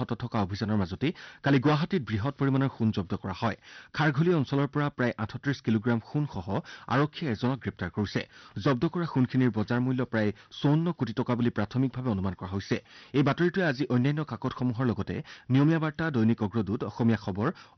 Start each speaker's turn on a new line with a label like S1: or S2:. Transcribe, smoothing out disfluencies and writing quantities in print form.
S1: অব্যাহত থকা অভিযানৰ মাজতে কালি গুৱাহাটীত বৃহৎ পৰিমাণৰ সোণ জব্দ কৰা হয় খাৰঘুলি অঞ্চলৰ পৰা প্ৰায় ৩৮ কিলোগ্ৰাম সোণসহ আৰক্ষীয়ে এজনক গ্ৰেপ্তাৰ কৰিছে জব্দ কৰা সোণখিনিৰ বজাৰ মূল্য প্ৰায় ৫৪ কোটি টকা বুলি প্ৰাথমিকভাৱে অনুমান কৰা হৈছে এই বাতৰিটোৱে আজি অন্যান্য কাকতসমূহৰ লগতে নিয়মীয়া বাৰ্তা দৈনিক অগ্ৰদূত অসমীয়া খবৰ